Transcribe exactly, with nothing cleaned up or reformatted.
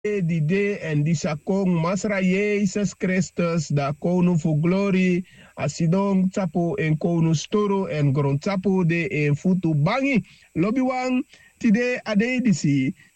die de en die sakong Masra Jezus Christus da konu fu glory asidong tapo en konu storo en gron tapo de en futu bangi lobi wang tide ade disi